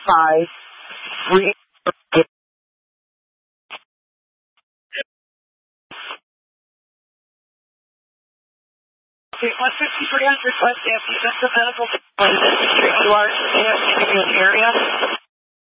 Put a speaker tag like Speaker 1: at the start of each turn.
Speaker 1: 5, 3. Request 5300, request if you just the medical, you are in the area.